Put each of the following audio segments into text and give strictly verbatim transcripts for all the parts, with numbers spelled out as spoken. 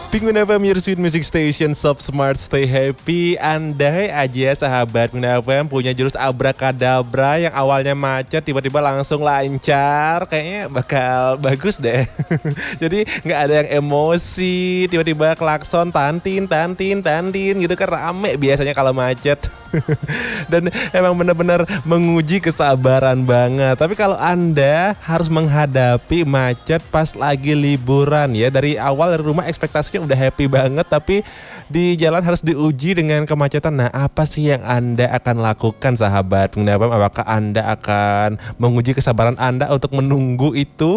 Penguin F M, your sweet music station, Soft Smart, stay happy. Andai aja sahabat Penguin F M punya jurus abrakadabra yang awalnya macet tiba-tiba langsung lancar, kayaknya bakal bagus deh. Jadi nggak ada yang emosi, tiba-tiba klakson tantin, tantin, tantin gitu kan, rame biasanya kalau macet. Dan emang benar-benar menguji kesabaran banget. Tapi kalau Anda harus menghadapi macet pas lagi liburan ya, dari awal dari rumah ekspektasinya udah happy banget, tapi di jalan harus diuji dengan kemacetan. Nah, apa sih yang Anda akan lakukan sahabat Penguin F M? Apakah Anda akan menguji kesabaran Anda untuk menunggu itu?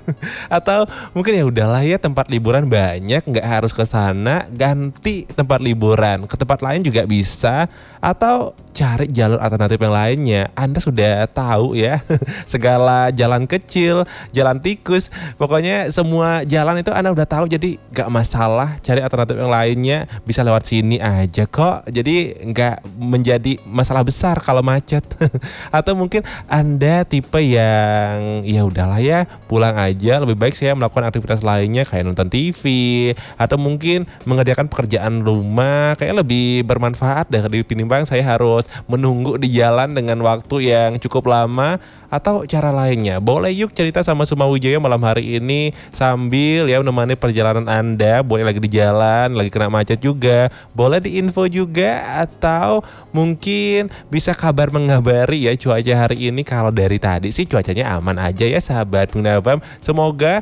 Atau mungkin ya udahlah ya, tempat liburan banyak, nggak harus ke sana, ganti tempat liburan ke tempat lain juga bisa, atau cari jalur alternatif yang lainnya. Anda sudah tahu ya, segala jalan kecil, jalan tikus, pokoknya semua jalan itu Anda udah tahu, jadi gak masalah cari alternatif yang lainnya, bisa lewat sini aja kok. Jadi gak menjadi masalah besar kalau macet. Atau mungkin Anda tipe yang ya udahlah ya, pulang aja, lebih baik saya melakukan aktivitas lainnya kayak nonton T V, atau mungkin mengerjakan pekerjaan rumah, kayak lebih bermanfaat deh dibanding saya harus menunggu di jalan dengan waktu yang cukup lama. Atau cara lainnya, boleh yuk cerita sama Suma Wijaya malam hari ini sambil ya menemani perjalanan Anda. Boleh lagi di jalan, lagi kena macet juga, boleh di info juga, atau mungkin bisa kabar mengabari ya cuaca hari ini. Kalau dari tadi sih cuacanya aman aja ya sahabat Penguin F M. Semoga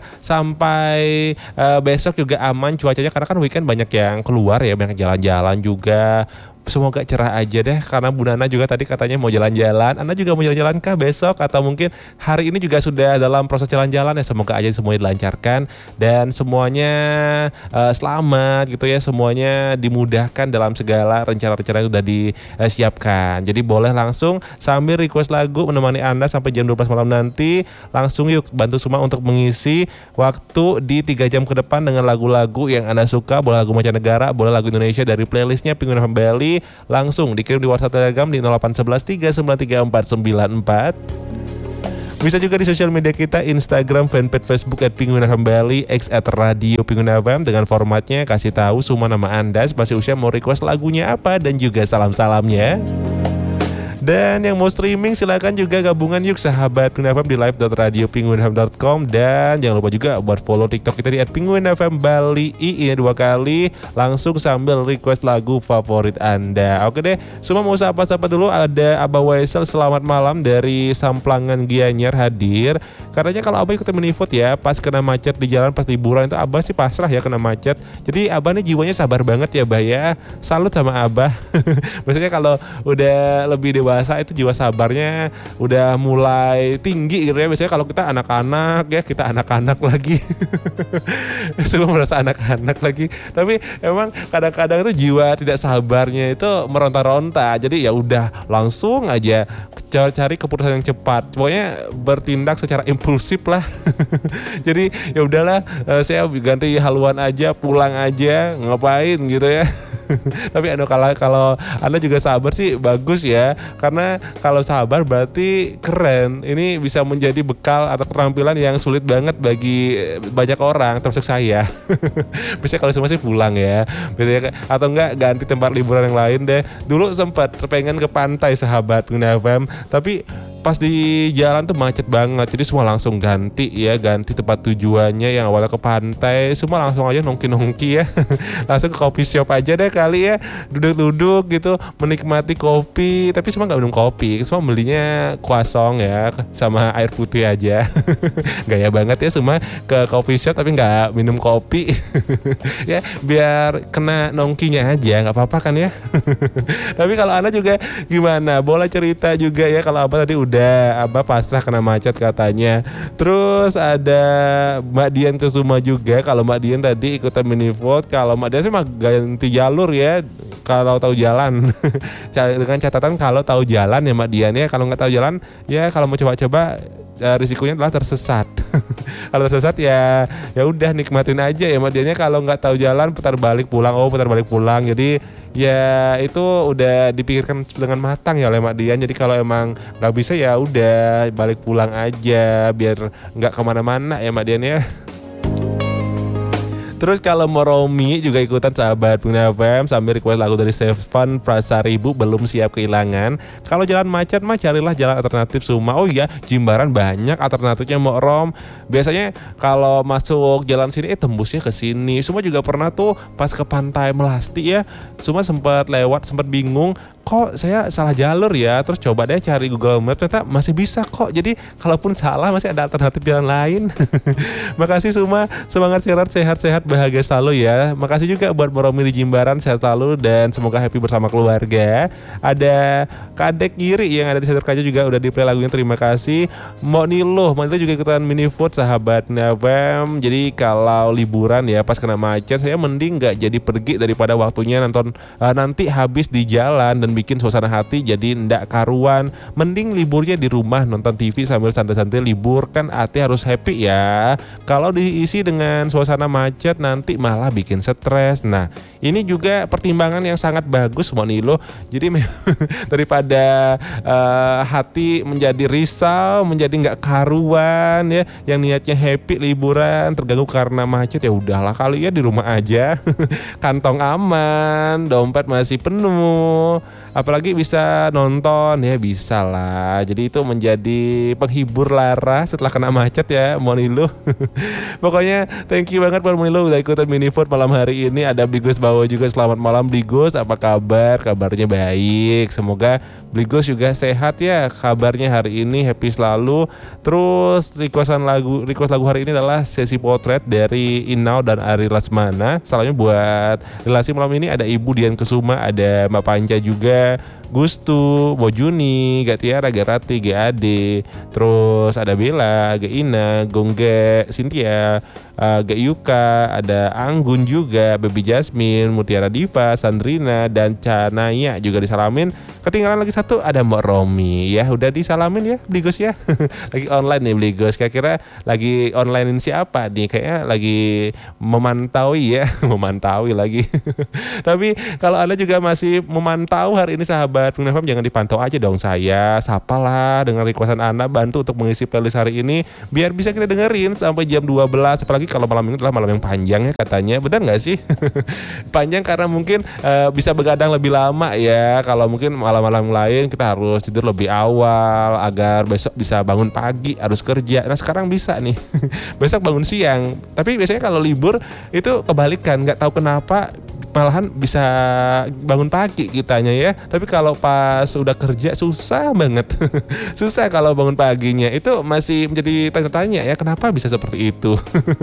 sampai uh, besok juga aman cuacanya, karena kan weekend banyak yang keluar ya, banyak jalan-jalan juga. Semoga cerah aja deh, karena Bu Nana juga tadi katanya mau jalan-jalan. Anda juga mau jalan-jalan kah besok? Atau mungkin hari ini juga sudah dalam proses jalan-jalan ya? Semoga aja semuanya dilancarkan dan semuanya uh, selamat gitu ya. Semuanya dimudahkan dalam segala rencana-rencana yang sudah disiapkan. Jadi boleh langsung sambil request lagu menemani Anda sampai jam dua belas malam nanti. Langsung yuk bantu semua untuk mengisi waktu di tiga jam ke depan dengan lagu-lagu yang Anda suka. Boleh lagu mancanegara, boleh lagu Indonesia dari playlistnya Penguin F M Bali. Langsung dikirim di WhatsApp Telegram di nol delapan satu satu tiga sembilan tiga empat sembilan empat. Bisa juga di sosial media kita, Instagram, fanpage Facebook at Penguin F M Bali, X at Radio Penguin F M, dengan formatnya kasih tahu semua nama Anda, spasi usia, mau request lagunya apa, dan juga salam-salamnya. Dan yang mau streaming silakan juga gabungan yuk sahabat Penguin F M di live dot radio penguin f m dot com. Dan jangan lupa juga buat follow TikTok kita di at penguin f m bali i ini dua kali, langsung sambil request lagu favorit Anda. Oke deh, semua mau sapa-sapa dulu. Ada Abah Waisel, selamat malam dari Samplangan Gianyar hadir. Katanya kalau Abah ikutin menifood ya, pas kena macet di jalan pas liburan itu Abah sih pasrah ya kena macet. Jadi Abah nih jiwanya sabar banget ya Abah ya. Salut sama Abah. Biasanya kalau udah lebih dewasa itu jiwa sabarnya udah mulai tinggi gitu ya. Biasanya kalau kita anak-anak ya, kita anak-anak lagi. Semua merasa anak-anak lagi. Tapi emang kadang-kadang itu jiwa tidak sabarnya itu meronta-ronta. Jadi ya udah langsung aja cari keputusan yang cepat. Pokoknya bertindak secara impulsif lah. Jadi ya udahlah, saya ganti haluan aja, pulang aja, ngapain gitu ya. Tapi anu kalau kalau Anda juga sabar sih bagus ya, karena kalau sabar berarti keren. Ini bisa menjadi bekal atau keterampilan yang sulit banget bagi banyak orang, termasuk saya. Biasanya kalau semua sih pulang ya, biasanya, atau enggak ganti tempat liburan yang lain deh. Dulu sempat pengen ke pantai sahabat Penguin F M, tapi pas di jalan tuh macet banget, jadi semua langsung ganti ya, ganti tempat tujuannya. Yang awalnya ke pantai, semua langsung aja nongki-nongki ya. Langsung ke coffee shop aja deh kali ya, duduk-duduk gitu menikmati kopi. Tapi semua nggak minum kopi, semua belinya croissant ya sama air putih aja. Gaya banget ya, semua ke coffee shop tapi nggak minum kopi. Ya biar kena nongkinya aja, nggak apa-apa kan ya. Tapi kalau Anda juga gimana? Boleh cerita juga ya. Kalau Abah tadi udah Udah, Abah pasrah kena macet katanya. Terus ada Mbak Dian Kesuma juga. Kalau Mbak Dian tadi ikutan minivote. Kalau Mbak Dian sih mah ganti jalur ya, kalau tahu jalan. Dengan catatan kalau tahu jalan ya Mbak Dian ya. Kalau nggak tahu jalan ya, kalau mau coba-coba uh, risikonya adalah tersesat. Kalau tersesat ya ya udah nikmatin aja ya Mbak Diannya. Kalau nggak tahu jalan putar balik pulang. Oh putar balik pulang. Jadi ya itu udah dipikirkan dengan matang ya oleh Mak Dian. Jadi kalau emang nggak bisa ya udah balik pulang aja biar nggak kemana-mana ya Mak Dian ya. Terus kalau mau Romi juga ikutan sahabat Bunda F M sambil request lagu dari Seven Prasaribu belum siap kehilangan. Kalau jalan macet mah carilah jalan alternatif Suma. Oh iya, Jimbaran banyak alternatifnya mau Rom. Biasanya kalau masuk jalan sini eh tembusnya ke sini. Suma juga pernah tuh pas ke Pantai Melasti ya. Suma sempat lewat, sempat bingung, kok saya salah jalur ya. Terus coba deh cari Google Maps, ternyata masih bisa kok. Jadi kalaupun salah masih ada alternatif jalan lain. Makasih Suma, semangat siaran, sehat-sehat, bahagia selalu ya. Makasih juga buat Romi di Jimbaran, sehat selalu dan semoga happy bersama keluarga. Ada Kadek Giri yang ada di Center Kaja juga udah di play lagunya, terima kasih. Mbak Nilo, Mbak Nilo juga ikutan mini food sahabat F M. Jadi kalau liburan ya pas kena macet saya mending gak jadi pergi daripada waktunya nonton uh, nanti habis di jalan dan bikin suasana hati jadi ndak karuan. Mending liburnya di rumah nonton T V sambil santai-santai. Libur kan hati harus happy ya. Kalau diisi dengan suasana macet nanti malah bikin stres. Nah ini juga pertimbangan yang sangat bagus Mbak Nilo. Jadi daripada uh, hati menjadi risau, menjadi nggak karuan ya, yang niatnya happy liburan terganggu karena macet, ya udahlah kali ya di rumah aja. Kantong aman, dompet masih penuh, apalagi bisa nonton ya, bisa lah. Jadi itu menjadi penghibur lara setelah kena macet ya Monilo. Pokoknya thank you banget buat Monilo udah ikutan mini food malam hari ini. Ada Bligos Bawo juga, selamat malam Bligos, apa kabar? Kabarnya baik, semoga Bligos juga sehat ya kabarnya hari ini, happy selalu. Terus requestan lagu request lagu hari ini adalah Sesi Potret dari Inau dan Ari Lasmana. Salahnya buat relasi malam ini ada Ibu Dian Kesuma, ada Mbak Panca juga, Gustu, Mojuni, Gak Tiara, Gak Rati, Gak Ade, terus ada Bella, Gak Ina, Gongge, Cynthia, uh, Gak Yuka, ada Anggun juga, Baby Jasmine, Mutiara Diva, Sandrina, dan Canaya juga disalamin. Ketinggalan lagi satu, ada Mbak Romi ya, udah disalamin ya Bligos ya. Lagi online nih Bligos, kira-kira lagi onlinein siapa nih? Kayaknya lagi memantaui ya, memantaui lagi. Tapi kalau Anda juga masih memantau hari ini sahabat Bunda F M, jangan dipantau aja dong saya. Sapalah dengan requestan Anda, bantu untuk mengisi playlist hari ini biar bisa kita dengerin sampai jam dua belas. Apalagi kalau malam ini adalah malam yang panjang ya katanya. Benar nggak sih? Panjang karena mungkin uh, bisa begadang lebih lama ya. Kalau mungkin malam-malam lain kita harus tidur lebih awal agar besok bisa bangun pagi, harus kerja. Nah sekarang bisa nih besok bangun siang. Tapi biasanya kalau libur itu kebalikan, nggak tahu kenapa malahan bisa bangun pagi kitanya ya. Tapi kalau pas udah kerja susah banget. Susah kalau bangun paginya. Itu masih menjadi tanya-tanya ya, kenapa bisa seperti itu.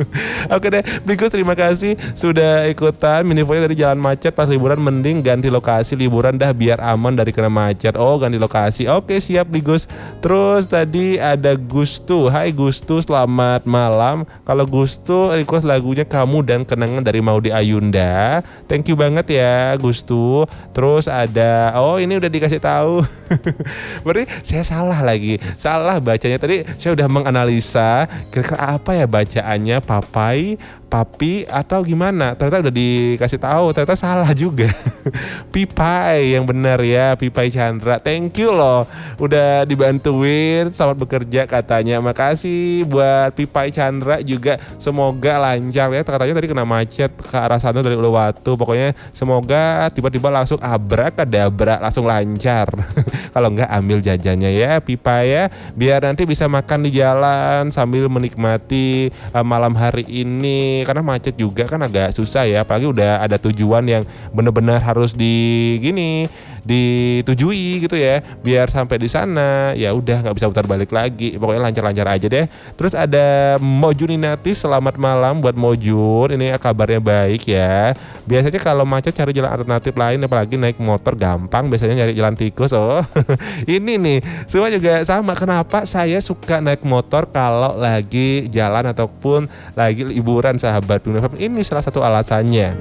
Oke deh Bligos, terima kasih sudah ikutan minifonya dari jalan macet pas liburan. Mending ganti lokasi liburan dah biar aman dari kena macet. Oh ganti lokasi, oke siap Bligos. Terus tadi ada Gustu. Hai Gustu, selamat malam. Kalau Gustu request lagunya Kamu dan Kenangan dari Maudy Ayunda. Thank you banget ya Gustu. Terus ada, oh ini udah dikasih tahu. Berarti saya salah lagi, salah bacanya. Tadi saya udah menganalisa kira-kira apa ya bacaannya, papai, papi atau gimana. Ternyata udah dikasih tahu, ternyata salah juga. Pipai yang benar ya, Pipai Chandra. Thank you loh udah dibantuin, selamat bekerja katanya. Makasih buat Pipai Chandra juga. Semoga lancar ya. Katanya tadi kena macet ke arah sana dari Uluwatu. Pokoknya semoga tiba-tiba langsung abrakadabra, langsung lancar. Kalau enggak ambil jajannya ya Pipa ya, biar nanti bisa makan di jalan sambil menikmati uh, malam hari ini. Karena macet juga kan agak susah ya, apalagi udah ada tujuan yang benar-benar harus di gini ditujui gitu ya, biar sampai di sana ya udah nggak bisa putar balik lagi. Pokoknya lancar-lancar aja deh. Terus ada Mojuninati, selamat malam buat Mojun. Ini kabarnya baik ya. Biasanya kalau macet cari jalan alternatif lain, apalagi naik motor gampang, biasanya nyari jalan tikus. Oh ini nih semua juga sama. Kenapa saya suka naik motor kalau lagi jalan ataupun lagi liburan sahabat Bunda F M? Ini salah satu alasannya.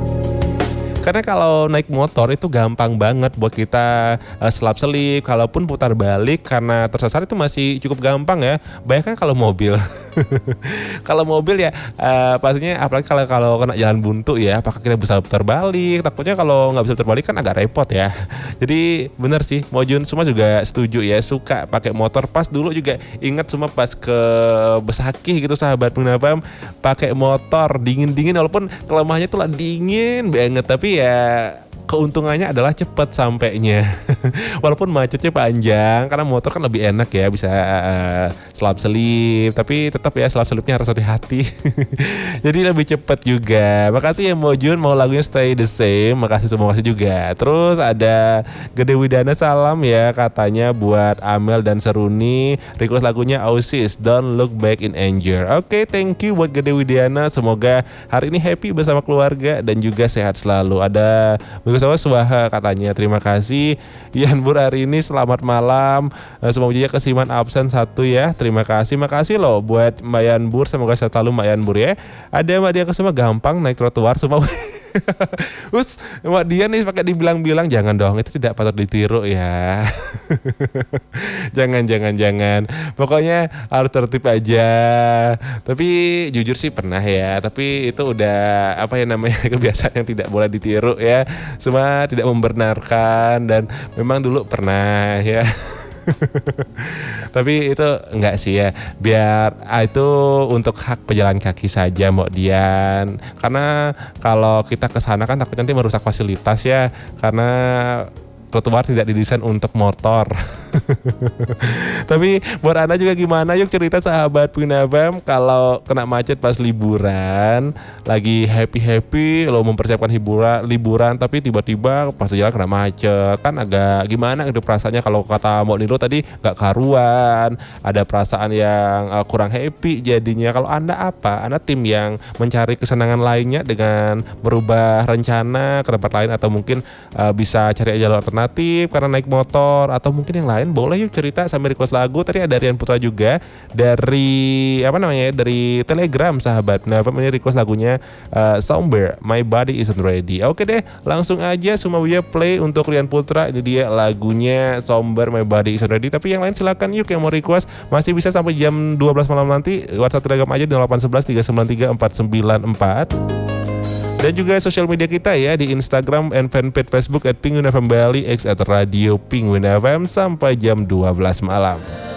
Karena kalau naik motor itu gampang banget buat kita uh, selap-selip, kalaupun putar balik karena tersesat itu masih cukup gampang ya. Bayangkan kalau mobil. Kalau mobil ya uh, pastinya apalagi kalau kalau kena jalan buntu ya, apakah kita bisa putar balik? Takutnya kalau nggak bisa putar balik kan agak repot ya. Jadi bener sih, Mojun semua juga setuju ya, suka pakai motor. Pas dulu juga ingat semua pas ke Besakih gitu sahabat Pengguna pakai motor dingin-dingin, walaupun kelemahannya tuh lah dingin banget, tapi ya keuntungannya adalah cepat sampainya. Walaupun macetnya panjang, karena motor kan lebih enak ya, bisa uh, selap-selip, tapi tetap ya selap-selipnya harus hati-hati. Jadi lebih cepat juga. Makasih ya Mojun, mau lagunya Stay the Same, makasih semua kasih juga. Terus ada Gede Widana salam ya, katanya buat Amel dan Seruni, request lagunya Oasis Don't Look Back in Anger. Oke, okay, thank you buat Gede Widana, semoga hari ini happy bersama keluarga dan juga sehat selalu. Ada Sama Suwaha katanya, terima kasih Ian Bur hari ini, selamat malam, semoga juga kesiman absen satu ya, terima kasih. Makasih loh buat Mbak Ian Bur, semoga sehat selalu Mbak Ian Bur ya. Ada Mbak Dian Kesuma, gampang naik trotoar semua. Us, Mbak Dian nih pakai dibilang-bilang, jangan dong, itu tidak patut ditiru ya. Jangan, jangan, jangan. Pokoknya harus tertib aja. Tapi jujur sih pernah ya, tapi itu udah apa ya namanya, kebiasaan yang tidak boleh ditiru ya. Semua tidak membenarkan, dan memang dulu pernah ya. Tapi itu enggak sih ya, biar ah, itu untuk hak pejalan kaki saja Mbak Dian. Karena kalau kita ke sana kan takutnya nanti merusak fasilitas ya, karena trotoar tidak didesain untuk motor. Tapi buat Anda juga gimana? Yuk cerita sahabat Pengguna F M, kalau kena macet pas liburan, lagi happy-happy lo mempersiapkan hiburan liburan, tapi tiba-tiba pas jalan kena macet, kan agak gimana gitu perasaannya. Kalau kata Mbak Nilo tadi gak karuan, ada perasaan yang uh, kurang happy jadinya. Kalau Anda apa? Anda tim yang mencari kesenangan lainnya dengan merubah rencana ke tempat lain, atau mungkin uh, bisa cari jalur alternatif karena naik motor, atau mungkin yang lain? Boleh yuk cerita sambil request lagu. Tadi ada Rian Putra juga dari apa namanya dari Telegram sahabat. Nah, ini request lagunya uh, Somber, My Body Isn't Ready. Oke deh, langsung aja semua dia play untuk Rian Putra. Ini dia lagunya Somber, My Body Isn't Ready. Tapi yang lain silakan yuk, yang mau request masih bisa sampai jam dua belas malam nanti. WhatsApp Telegram aja di delapan satu satu tiga sembilan tiga empat sembilan empat. Dan juga sosial media kita ya, di Instagram dan fanpage Facebook at Pengguna F M Bali, X at Radio Pengguna F M sampai jam dua belas malam.